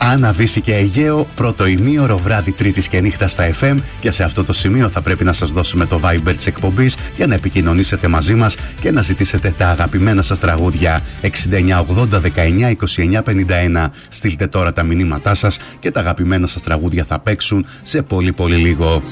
Άναβηση και Αιγαίο, πρώτο ημίωρο βράδυ Τρίτης και νύχτα στα FM, και σε αυτό το σημείο θα πρέπει να σας δώσουμε το Viber της εκπομπής για να επικοινωνήσετε μαζί μας και να ζητήσετε τα αγαπημένα σας τραγούδια. 6980192951. Στείλτε τώρα τα μηνύματά σας και τα αγαπημένα σας τραγούδια θα παίξουν σε πολύ λίγο.